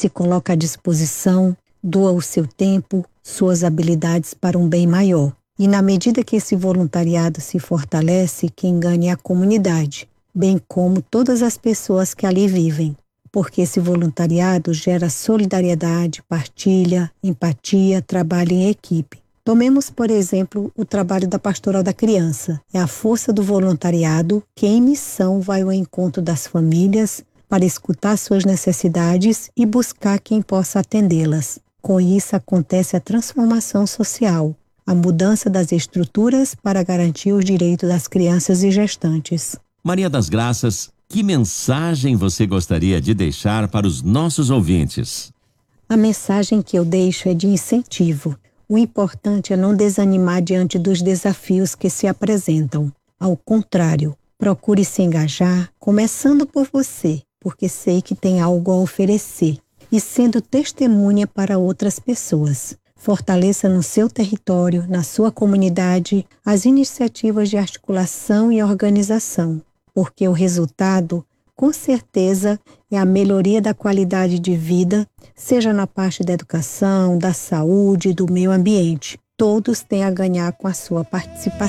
se coloca à disposição, doa o seu tempo, suas habilidades para um bem maior. E na medida que esse voluntariado se fortalece, quem ganha é a comunidade, bem como todas as pessoas que ali vivem. Porque esse voluntariado gera solidariedade, partilha, empatia, trabalho em equipe. Tomemos, por exemplo, o trabalho da Pastoral da Criança. É a força do voluntariado que em missão vai ao encontro das famílias para escutar suas necessidades e buscar quem possa atendê-las. Com isso acontece a transformação social, a mudança das estruturas para garantir os direitos das crianças e gestantes. Maria das Graças, que mensagem você gostaria de deixar para os nossos ouvintes? A mensagem que eu deixo é de incentivo. O importante é não desanimar diante dos desafios que se apresentam. Ao contrário, procure se engajar, começando por você, porque sei que tem algo a oferecer, e sendo testemunha para outras pessoas. Fortaleça no seu território, na sua comunidade, as iniciativas de articulação e organização, porque o resultado, com certeza, é a melhoria da qualidade de vida, seja na parte da educação, da saúde, do meio ambiente. Todos têm a ganhar com a sua participação.